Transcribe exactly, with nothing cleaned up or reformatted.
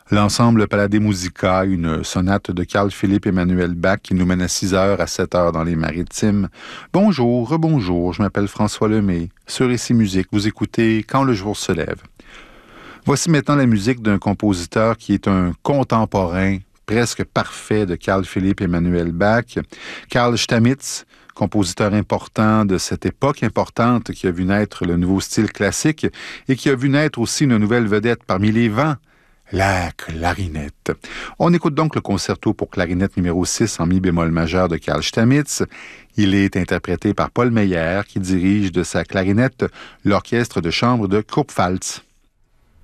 L'ensemble Palade Musica, une sonate de Carl Philipp Emanuel Bach qui nous mène à six heures à sept heures dans les Maritimes. Bonjour, rebonjour, je m'appelle François Lemay. Sur Ici Musique, vous écoutez Quand le jour se lève. Voici maintenant la musique d'un compositeur qui est un contemporain presque parfait de Carl Philipp Emanuel Bach, Carl Stamitz, compositeur important de cette époque importante qui a vu naître le nouveau style classique et qui a vu naître aussi une nouvelle vedette parmi les vents, la clarinette. On écoute donc le concerto pour clarinette numéro six en mi bémol majeur de Carl Stamitz. Il est interprété par Paul Meyer qui dirige de sa clarinette l'orchestre de chambre de Kurpfalz.